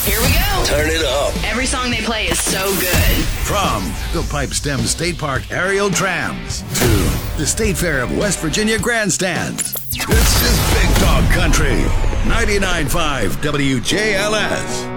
Here we go. Turn it up. Every song they play is so good. From the Pipestem State Park aerial trams to the State Fair of West Virginia grandstands. This is Big Dog Country. 99.5 WJLS.